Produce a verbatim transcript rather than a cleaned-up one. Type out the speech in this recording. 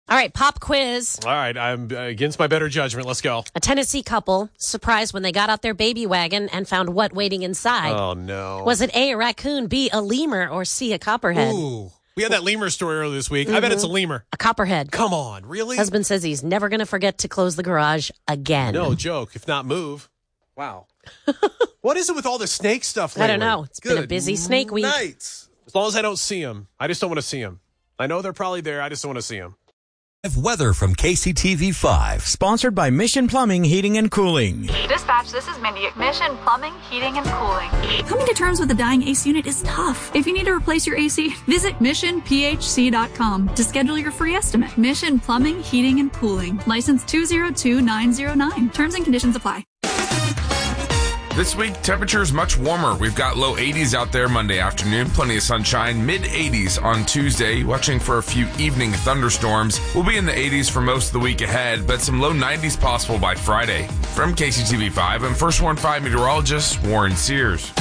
All right, pop quiz. All right, I'm against my better judgment. Let's go. A Tennessee couple surprised when they got out their baby wagon and found what waiting inside? Oh, no. Was it A, a raccoon, B, a lemur, or C, a copperhead? Ooh. We had that lemur story earlier this week. Mm-hmm. I bet it's a lemur. A copperhead. Come on, really? Husband says he's never going to forget to close the garage again. No joke, if not move. Wow. What is it with all the snake stuff lately? I don't know. It's Good been a busy snake week. Nights. As long as I don't see them. I just don't want to see them. I know they're probably there. I just don't want to see them. Weather from K C T V five. Sponsored by Mission Plumbing, Heating, and Cooling. Dispatch, this is Mindy at Mission Plumbing, Heating, and Cooling. Coming to terms with a dying A C unit is tough. If you need to replace your A C, visit mission p h c dot com to schedule your free estimate. Mission Plumbing, Heating, and Cooling. License two zero two nine zero nine. Terms and conditions apply. This week, temperatures much warmer. We've got low eighties out there Monday afternoon, plenty of sunshine, mid eighties on Tuesday, watching for a few evening thunderstorms. We'll be in the eighties for most of the week ahead, but some low nineties possible by Friday. From K C T V five, I'm First Warn five meteorologist Warren Sears.